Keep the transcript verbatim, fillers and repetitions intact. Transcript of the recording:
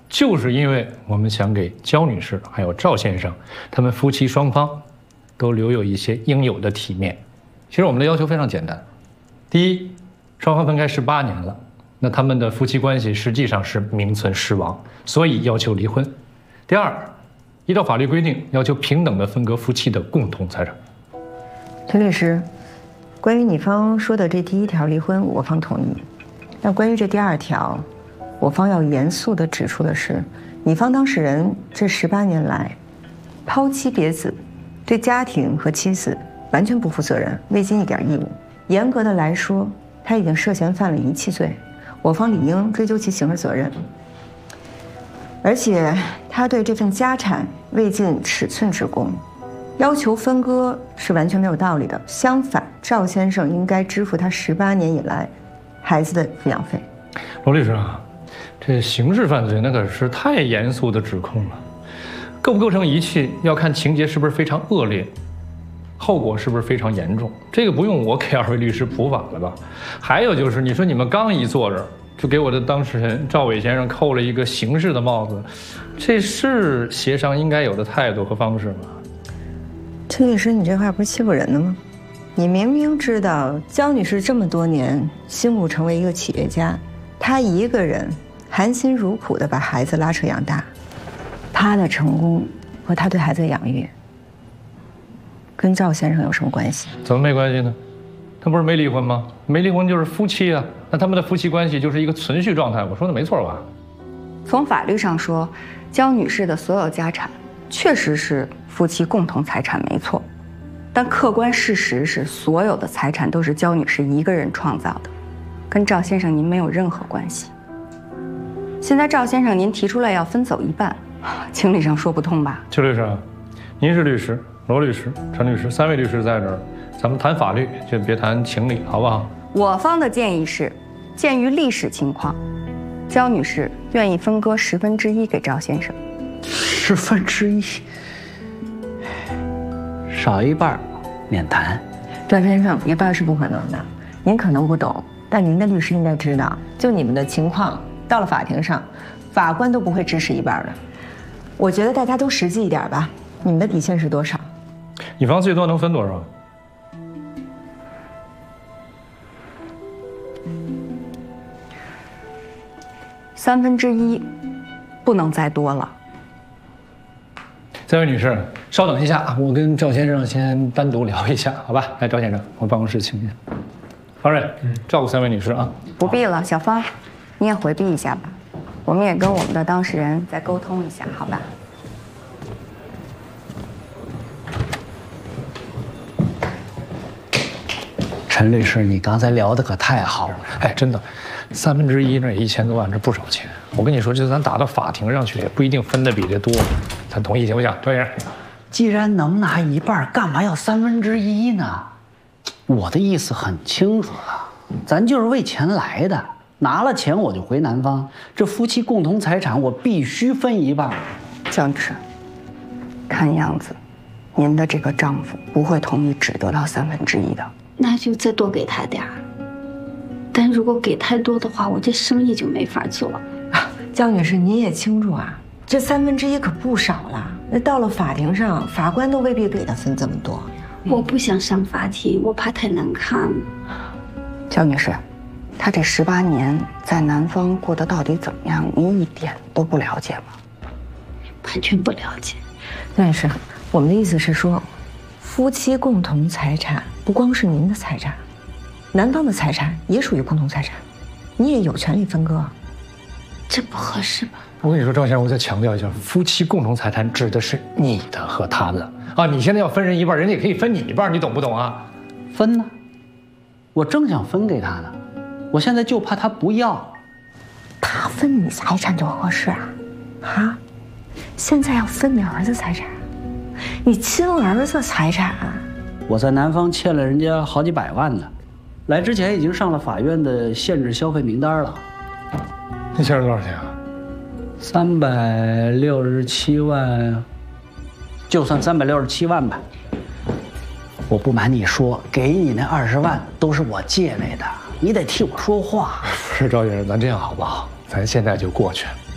就是因为我们想给焦女士还有赵先生他们夫妻双方都留有一些应有的体面。其实我们的要求非常简单：第一，双方分开十八年了，那他们的夫妻关系实际上是名存实亡，所以要求离婚。第二，依照法律规定，要求平等的分割夫妻的共同财产。 陈律师，关于你方说的这第一条离婚，我方同意。但关于这第二条，我方要严肃地指出的是，你方当事人这十八年来抛妻别子，对家庭和妻子完全不负责任，未尽一点义务。严格的来说，他已经涉嫌犯了遗弃罪，我方理应追究其刑事责任。而且他对这份家产未尽尺寸之功，要求分割是完全没有道理的。相反，赵先生应该支付他十八年以来孩子的抚养费。 罗律师啊，这刑事犯罪那可是太严肃的指控了，构不构成遗弃要看情节是不是非常恶劣，后果是不是非常严重。这个不用我给二位律师普法了吧？还有就是，你说你们刚一坐这儿，就给我的当事人赵伟先生扣了一个刑事的帽子，这是协商应该有的态度和方式吗？ 陈律师，你这话不是欺负人的吗？你明明知道焦女士这么多年辛苦成为一个企业家，她一个人含辛茹苦地把孩子拉扯养大，她的成功和她对孩子的养育，跟赵先生有什么关系？ 怎么没关系呢？他不是没离婚吗？没离婚就是夫妻啊，那他们的夫妻关系就是一个存续状态。我说的没错吧？ 从法律上说，焦女士的所有家产确实是夫妻共同财产，没错。但客观事实是，所有的财产都是焦女士一个人创造的，跟赵先生您没有任何关系。现在赵先生您提出来要分走一半，情理上说不通吧？ 邱律师，您是律师，罗律师、陈律师三位律师在这儿，咱们谈法律就别谈情理，好不好？ 我方的建议是，鉴于历史情况，焦女士愿意分割十分之一给赵先生。 十分之一，少一半免谈。 赵先生，一半是不可能的。您可能不懂，但您的律师应该知道，就你们的情况，到了法庭上，法官都不会支持一半的。我觉得大家都实际一点吧。你们的底线是多少？ 你方最多能分多少？ 三分之一，不能再多了。 三位女士，稍等一下，我跟赵先生先单独聊一下，好吧？来，赵先生，我办公室请您。方瑞，嗯，照顾三位女士啊。 不必了，小芳，你也回避一下吧。我们也跟我们的当事人再沟通一下，好吧？ 陈律师，你刚才聊的可太好了。 哎，真的，三分之一那一千多万，这不少钱。我跟你说，就咱打到法庭上去，也不一定分的比这多。咱同意行不行？赵先生， 既然能拿一半，干嘛要三分之一呢？我的意思很清楚了，咱就是为钱来的，拿了钱我就回南方，这夫妻共同财产我必须分一半。 焦女士，看样子，您的这个丈夫不会同意只得到三分之一的。 那就再多给他点儿，但如果给太多的话，我这生意就没法做了。 啊，焦女士，您也清楚啊，这三分之一可不少了。那到了法庭上，法官都未必给他分这么多。 我不想上法庭，我怕太难看。 焦女士，他这十八年在南方过得到底怎么样？您一点都不了解吗？ 完全不了解。 焦女士，我们的意思是说，夫妻共同财产不光是您的财产，男方的财产也属于共同财产，你也有权利分割。 这不合适吧？ 我跟你说，赵先生，我再强调一下，夫妻共同财产指的是你的和他的啊！你现在要分人一半，人家也可以分你一半，你懂不懂啊？ 分呢？我正想分给他呢，我现在就怕他不要。 他分你财产就合适啊？啊？现在要分你儿子财产，你亲儿子财产？ 我在南方欠了人家好几百万呢，来之前已经上了法院的限制消费名单了。 你欠了多少钱啊？ 三百六十七万，就算三百六十七万吧。我不瞒你说，给你那二十万都是我借来的，你得替我说话。 不是赵先生，咱这样好不好？咱现在就过去。